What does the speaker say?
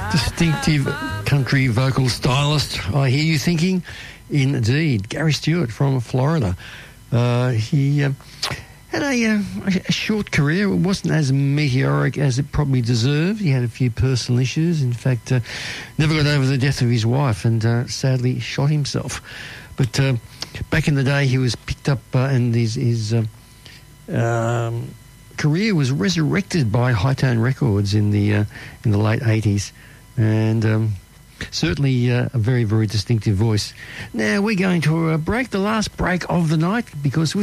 Distinctive country vocal stylist, I hear you thinking. Indeed, Gary Stewart from Florida. He had a short career. It wasn't as meteoric as it probably deserved. He had a few personal issues. In fact, never got over the death of his wife and sadly shot himself. But back in the day, he was picked up and his career was resurrected by Hightone Records in the late 80s. And certainly a very, very distinctive voice. Now, we're going to break, the last break of the night, because